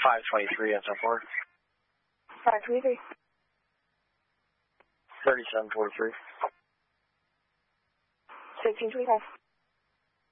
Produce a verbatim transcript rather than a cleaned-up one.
five twenty-three and so forth. five twenty-three. thirty-seven forty-three. sixteen twenty-five.